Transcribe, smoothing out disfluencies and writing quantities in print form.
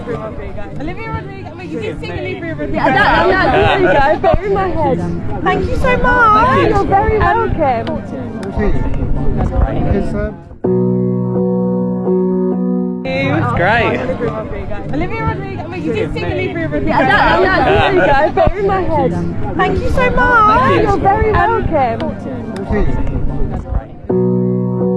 Olivia Rodrigo. Wait, you did sing Olivia Rodrigo. Yeah, there you go, better in my head. Thank you so much. You're very welcome. It was great. Olivia Rodrigo. Wait, you did sing Olivia Rodrigo. Yeah, there you go, better in my head. Thank you so much. You're very welcome.